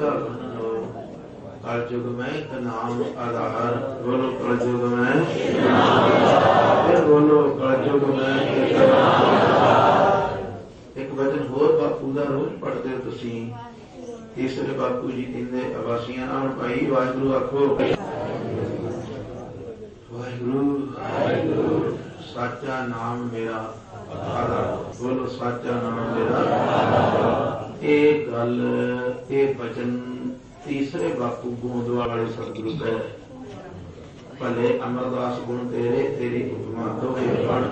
का बन लो। कलयुग में एक नाम आधार, बोलो कलयुग में फिर बोलो कलयुग में एक नाम आधार। एक वचन होर बापू का रोज पढ़ते हो तुसी। तीसरे बापू जी कहते अबासियां नाल भाई वाहिगुरू आखो। वाहिगुरू साचा नाम मेरा आधार, बोलो साचा नाम मेरा आधार। एक गल एक वचन तीसरे बापू गोंदवाल वाले सतगुरु कह भले अमरदास गुण तेरे तेरी उपमा तो पढ़।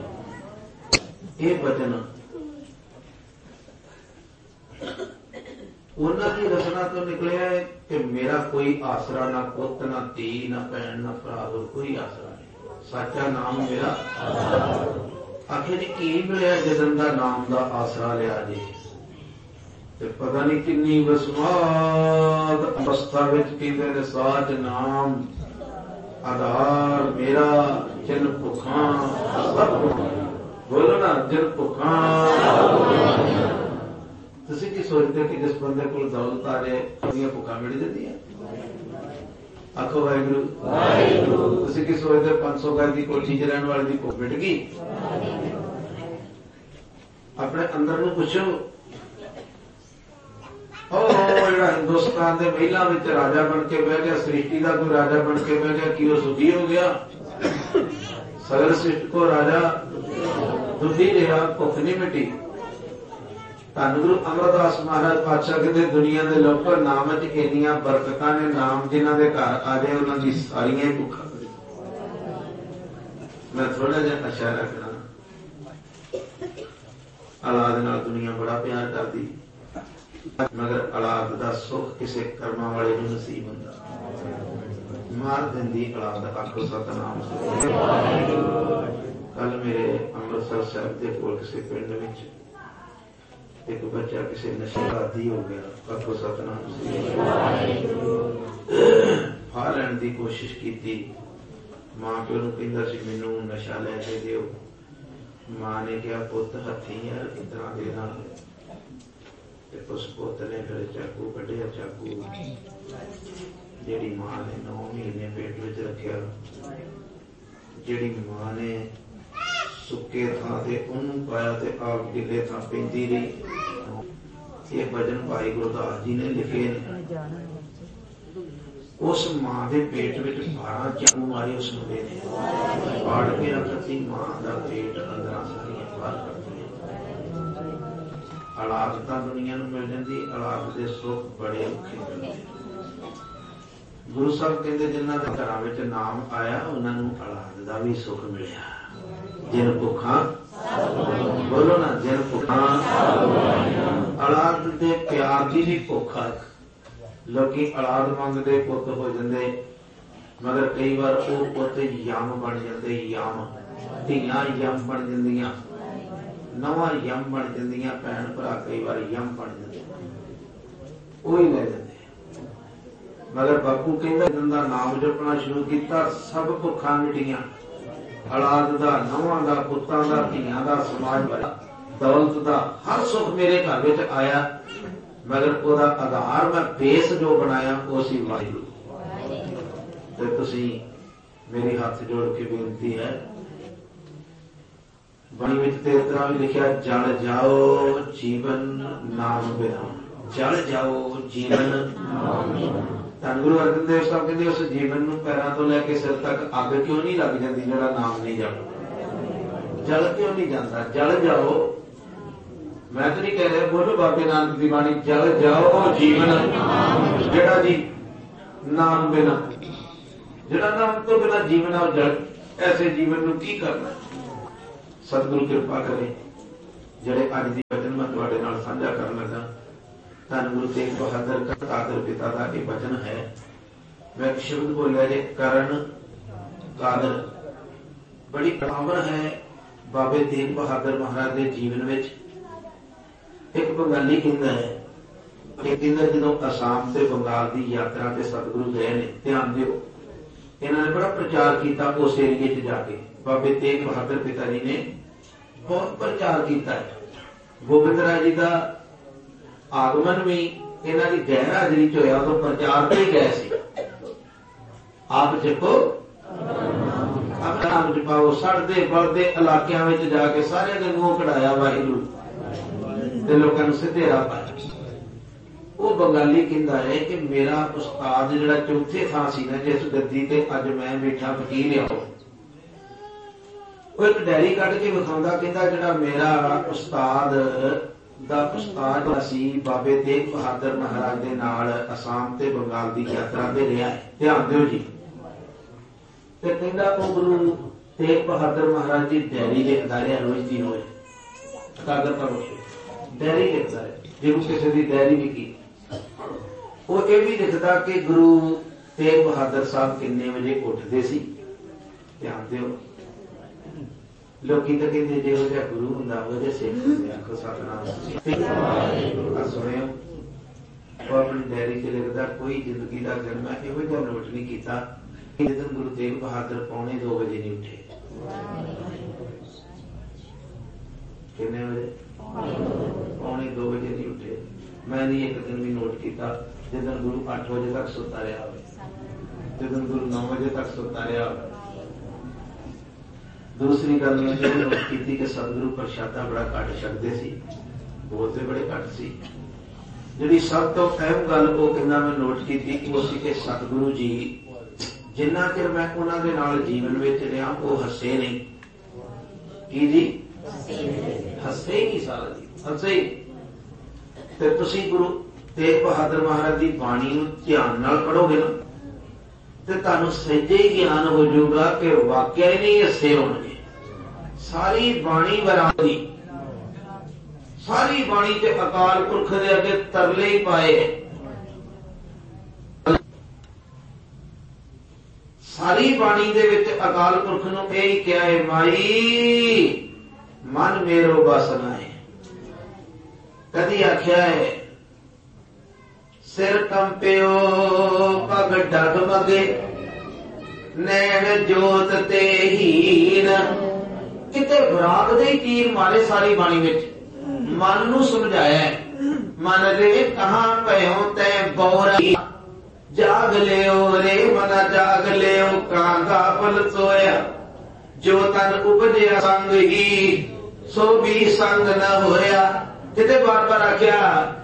ये वचन उन्होंने रचना तो निकले है कि मेरा कोई आसरा ना पुत ना धी ना भैन ना भरा, कोई आसरा नहीं। साचा नाम मेरा आखिर की मिले जदन का नाम का आसरा लिया जी। पता नहीं किन्नी वसमाद अवस्था कहते साच नाम आधार मेरा जिन भुखा सब बोलो ना जिन भुखा। तुसी की सोचते कि जिस बंदे को दौलत आ जाए अपनी भुखा मिट जाती है। आखो वाहिगुरू। तुसी की सोचते 500 गज की कोठी च रहने वाले की भुख मिट गई। अपने अंदर नूं पुछो हिंदुस्तान के महिला राजा बन के बह गया, सृष्टि का कोई राजा बन के बह गया कि वह सुखी हो गया। सगर सृष्टि को राजा दुखी रहा, भुख नहीं मिटी। धन गुरु अमरदास महाराज पातशाह कहते दुनिया के लोगों नाम च इन्नियां बरकतां ने, नाम जिन्हां दे घर आ जाए उन्हां दी सारियां भुखां। मैं थोड़ा जिहा इशारा करा, औलाद नाल दुनिया बड़ा प्यार करदी, मगर औलाद का सुख किसी कर्म वाले नूं नसीब हुंदा। मार दिंदी औलाद। आखो सतनाम। कल मेरे अमृतसर साहब के कोल किसी पिंड विच एक बच्चा किसी नशे का आदी हो गया। आखो सतनाम। फा लैण की कोशिश की, मां प्यो नूं कहंदा सी मैनूं नशा लै के दिओ। मां ने कहा पुत हथी है इतना देना। उस पुत ने फिर चाकू कढ़िया। चाकू जिहड़ी मां ने 9 महीने पेट विच रखिया, जिहड़ी मां ने सुके थां ते उन्हूं पाया ते आप गिले थां पैंदी रही। ये भजन भाई गुरदास जी ने लिखे ने। उस मां के पेट विच 12 चाकू मारे उस मुंडे ने, फाड़ के रखती मां का पेट, अंदर सारियां बाहर कर दिया। औलाद तां दुनिया नूं मिल जाती, औलाद के सुख बड़े औखे मिलते। गुरु साहब कहते जिन्हां दे घरां विच नाम आया उन्होंने औलाद का भी सुख मिलिया। जिन भुखा बोलो ना जिन भुखा। औलाद के प्यार की भी भुख है। लोग औलाद मंगते पुत हो जाते, मगर कई बार वो पुत यम बन जाते। यम धियां यम बन जांदियां, नवा यम बन जांदियां, भैन भरा कई बार यम बन जाते, वही ले जाते। मगर बापू कहंदा जिंदा नाम जपना शुरू किया सब भुखां मिटियां। औलाद दा, नौवां दा, पुत्तां दा, धियां दा, समाज दा, दौलत दा हर सुख मेरे घर विच आया। मगर ओदा आधार मैं बेस जो बनाया वो सी वाहिगुरू। ते तुसीं मेरी हाथ जोड़ के बेनती है, बाणी विच ते इस तरह भी लिखिया जल जाओ जीवन नाम बिना। जल जाओ जीवन। धन गुरु अर्जन देव साहब कहते उस जीवन नूं पैरां तो लैके सिर तक अग क्यों नहीं लग जाती जिहड़ा नाम नहीं जपदा? जल क्यों नहीं जाता? जल जाओ। मैं तो नहीं कह रहा, बोलो बाबे नानक की बाणी जल जाओ जीवन जिहड़ा जी नाम बिना, जिहड़ा नाम तो बिना जीवन और जल, ऐसे जीवन नूं की करना? सतगुरु कृपा करे। ਜਿਹੜੇ ਅੱਜ ਦੀ वचन मैं ਤੁਹਾਡੇ ਨਾਲ ਸਾਂਝਾ ਕਰਨ ਲੱਗਾ, ਧੰਨ ਗੁਰੂ ਤੇਗ ਬਹਾਦਰ ਕਾਦਰ ਪਿਤਾ ਦਾ ਇਹ वचन है। मैं एक शब्द बोलिया जे करण कादर, बड़ी पावर है बाबे तेग बहादुर महाराज के जीवन में। एक बंगाली कहता है, एक कहता जो आसाम से बंगाल की यात्रा से सतगुरु गए ने, ध्यान दिओ, इन्होंने बड़ा प्रचार किया उस एरिए च जाके। बाबे तेग बहादुर पिता जी ने बहुत प्रचार किया है। गोबिंद राय जी का आगमन भी इन्हां दी गैर हाजरी च होया तो प्रचार ते गए सी। आप जपो अपना नाम जपाओ, सड़दे बलदे इलाकियां विच जाके सारे दे मूंह कढ़ाया वाहिगुरू ते लोकां नूं सिद्धे राह पाया। वो बंगाली कहता है कि मेरा उस्ताद जिहड़ा चौथे थां सी ना जिस गद्दी ते अज मैं बैठा फकीर आओ, वो एक डायरी कट के विखाउंदा कहता जिहड़ा मेरा उस्ताद दा उस्ताद सी बाबे तेग बहादुर महाराज दे नाल असम ते बंगाल दी यात्रा ते रहा है। ध्यान दिओ जी। ते कहंदा वो गुरु तेग बहादुर महाराज की डायरी लिखदा रहा रोज दी रोज, कागज पर डायरी लिखदा रहा, जिन्हों किसी की डायरी भी की। वो ये भी लिखता कि गुरु तेग बहादुर साहब किन्ने बजे उठते सी। ध्यान दिओ। लोकी तो कहते जो जिहा गुरु हुंदा वो सिख हुंदे, आखो सतनाम। सुनियो वो अपनी डायरी च लिखदा कोई जिंदगी का दिन मैं इहो जिहा नोट नहीं किया जिस दिन गुरु तेग बहादुर 2:45 बजे नहीं उठे। कितने बजे? 2:45 बजे नहीं उठे। मैं नहीं एक दिन भी नोट किया जिस दिन गुरु 8 बजे तक सुता रहा हो, जिस दिन गुरु 9 बजे तक सुता रहा हो। दूसरी गल मैं जो नोट की कि सतगुरु प्रशादा बड़ा घट छकते सी, बोलते बड़े घट सी। जी सब तो अहम गल वो कहना मैं नोट की वो सी कि सतगुरु जी जिन्ना चिर मैं उन्होंने नाल जीवन में रहा वो हसे नहीं। की जी? हसे ही नहीं सारा जी, हसे ही। ते तुसी गुरु तेग बहादुर महाराज की बाणी ध्यान नाल पढ़ोगे ना तो तुहानू सहेजे ही ज्ञान हो जाऊगा कि वाकया ही नहीं हसे होंगे। सारी बाणी बराबरी, सारी बाणी ते अकाल पुरख दे अगे तरले ही पाए। सारी बाणी दे विच अकाल पुरख नूं यही कहा है माई मन मेरो बस नाए। कदी आख्या है सिर कंपियो पग डगमगे नैन जोत ते हीन। किते बराग दे तीर मारे सारी बाणी विच मन नूं समझाया है। मन रे कहां पयो तै बौरा जाग लियो रे मना जाग लियो कांगा पल सोया जो तन उपजया संग ही सो भी संग न होया। किते बार बार आख्या